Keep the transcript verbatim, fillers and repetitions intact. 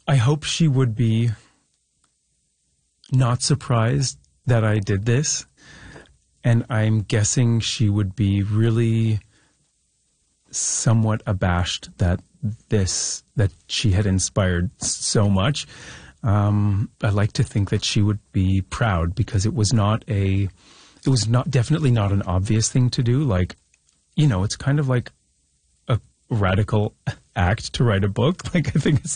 I hope she would be not surprised that I did this. And I'm guessing she would be really somewhat abashed that this, that she had inspired so much. Um, I like to think that she would be proud because it was not a, it was not, definitely not an obvious thing to do. Like, you know, it's kind of like a radical act to write a book. Like, I think it's